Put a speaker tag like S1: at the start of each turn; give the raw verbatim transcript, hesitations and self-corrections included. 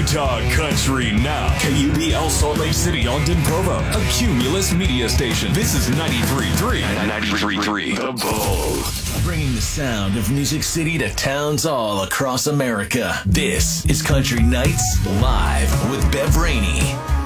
S1: talk country now. K U B L Salt Lake City, Ogden, Provo. A Cumulus media station. This is ninety-three point three. ninety-three point three. The Bull. Bringing the sound of Music City to towns all across America. This is Country Nights Live with Bev Rainey.